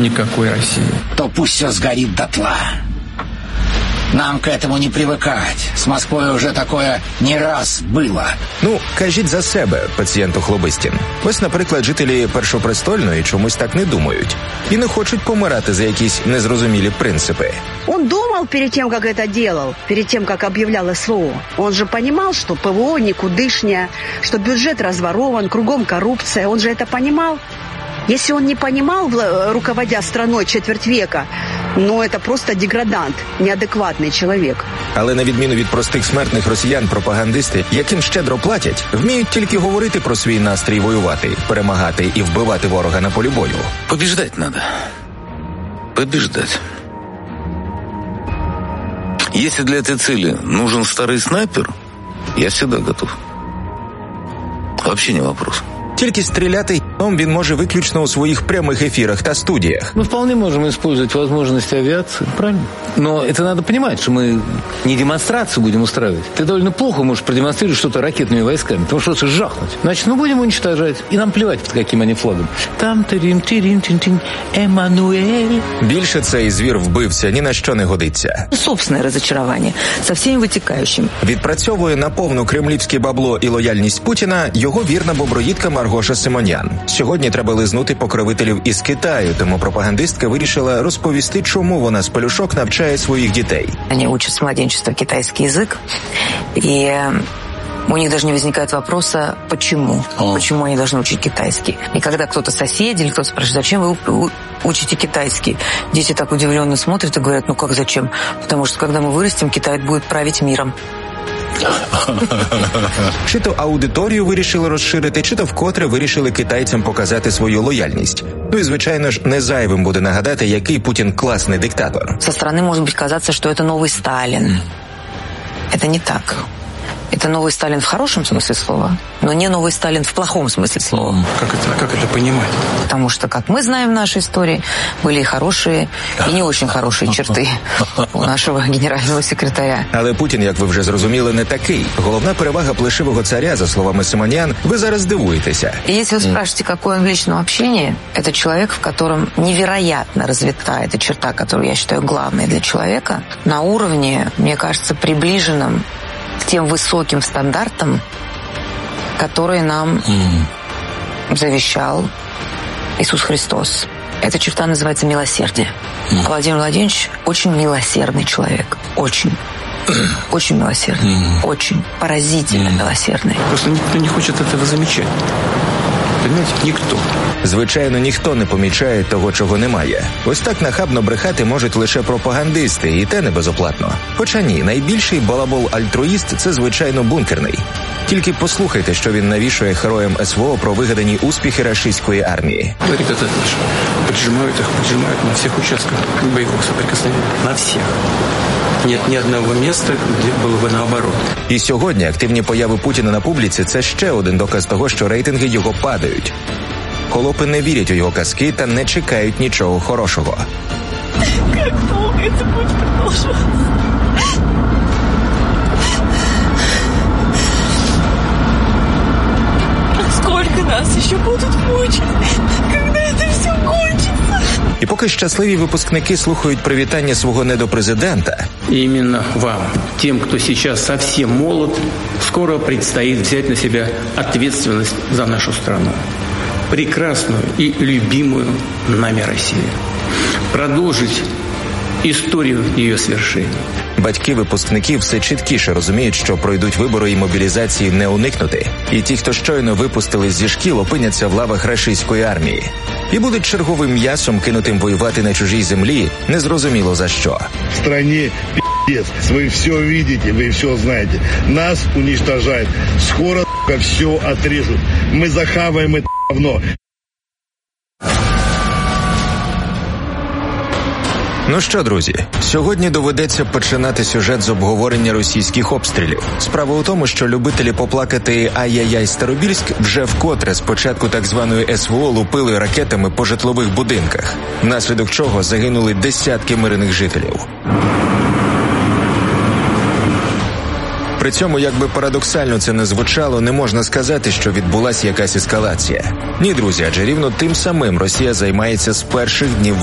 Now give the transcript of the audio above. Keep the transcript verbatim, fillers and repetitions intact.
никакой России. То пусть все сгорит дотла. Нам к этому не привыкать. С Москвой уже такое не раз было. Ну, кажіть за себе, пацієнту Хлобистін. Ось, наприклад, жителі Першопрестольної чомусь так не думають. І не хочуть помирати за якісь незрозумілі принципи. Он думал перед тем, как это делал, перед тем, как объявлял СВО. Он же понимал, что ПВО никудышнее, что бюджет разворован, кругом коррупция. Он же это понимал. Если он не понимал, руководя страной четверть века, ну, это просто деградант, неадекватний чоловік. Але на відміну від простих смертних росіян, пропагандисти, яким щедро платять, вміють тільки говорити про свій настрій воювати, перемагати і вбивати ворога на полі бою. Побеждать надо. Побеждать. Если для этой цели нужен старый снайпер, я всегда готов. Вообще не вопрос. Тільки стріляти він може виключно у своїх прямих ефірах та студіях. Мы вполне можем использовать возможности авиации, правильно? Но это надо понимать, что мы не демонстрацию будем устраивать. Ты довольно плохо можешь продемонстрировать что-то ракетными войсками, потому что жахнуть. Значит, мы будем уничтожать, и нам плевать, под каким они флагом. Там тирим тирим тин тин Эммануэль. Більше цей звір-вбивця ні на що не годиться. Собственное разочарование со всеми вытекающим. Відпрацьовує на повну кремлівське бабло і лояльність Путіна його вірна боброїдка Маргоша Симонян. Сьогодні треба лизнути покровителів із Китаю, тому пропагандистка вирішила розповісти, чому вона з пелюшок навчає своїх дітей. Они учат с младенчества китайский язык, и у них даже не возникает вопроса, почему. О. Почему они должны учить китайский. И когда кто-то соседи или кто-то спрашивает, зачем вы учите китайский, дети так удивленно смотрят и говорят, ну как зачем? Потому что когда мы вырастем, Китай будет править миром. Чи то аудиторію вирішили розширити, чи то вкотре вирішили китайцям показати свою лояльність. Ну і, звичайно ж, не зайвим буде нагадати, який Путін класний диктатор. Со стороны может быть казаться, что это новый Сталин. Это не так. Это новый Сталин в хорошем смысле слова, но не новый Сталин в плохом смысле слова. Как это, как это понимать? Потому что, как мы знаем в нашей истории, были и хорошие, и не очень хорошие черты у нашего генерального секретаря. Але Путін, як ви вже зрозуміли, не такий. Головна перевага плешивого царя, за словами Симонян, ви зараз здивуєтеся. И если вы спрашиваете, какой он в личном общении, это человек, в котором невероятно развита эта черта, которую я считаю главной для человека, на уровне, мне кажется, приближенном к тем высоким стандартам, которые нам mm. завещал Иисус Христос. Эта черта называется милосердие. Mm. Владимир Владимирович очень милосердный человек. Очень. Mm. Очень милосердный. Mm. Очень. Поразительно mm. милосердный. Просто никто не хочет этого замечать. Понимаете? Ніхто. Звичайно, ніхто не помічає того, чого немає. Ось так нахабно брехати можуть лише пропагандисти, і те не безоплатно. Хоча ні, найбільший балабол-альтруїст – це, звичайно, бункерний. Тільки послухайте, що він навішує героям СВО про вигадані успіхи рашистської армії. Ребята наши поджимают их, поджимают на всех участках боевых соприкосновений. На всех. Нет ни одного места, де було б наоборот. І сьогодні активні появи Путіна на публіці – це ще один доказ того, що рейтинги його падають. Холопи не вірять у його казки та не чекають нічого хорошого. Як довго це буде продовжуватися? Скільки нас ще будуть мучити? Коли це все кончиться? І поки щасливі випускники слухають привітання свого недопрезидента, именно вам, тем, кто сейчас совсем молод, скоро предстоит взять на себя ответственность за нашу страну. Прекрасную и любимую нами Россию. Продолжить історію її свершення. Батьки випускників все чіткіше розуміють, що пройдуть вибори і мобілізації не уникнути. І ті, хто щойно випустились зі шкіл, опиняться в лавах рашистської армії. І будуть черговим м'ясом, кинутим воювати на чужій землі, незрозуміло за що. В стране пи***ец. Вы все видите, вы все знаете. Нас уничтожают. Скоро все отрежут. Мы захаваем это говно. Ну що, друзі, сьогодні доведеться починати сюжет з обговорення російських обстрілів. Справа у тому, що любителі поплакати «Ай-яй-яй, Старобільськ» вже вкотре з початку так званої СВО лупили ракетами по житлових будинках, внаслідок чого загинули десятки мирних жителів. При цьому, як би парадоксально це не звучало, не можна сказати, що відбулася якась ескалація. Ні, друзі, адже рівно тим самим Росія займається з перших днів